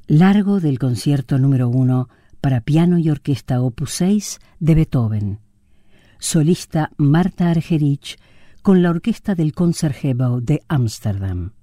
Largo del concierto número 1 para piano y orquesta opus 6 de Beethoven. Solista Marta Argerich con la orquesta del Concertgebouw de Ámsterdam.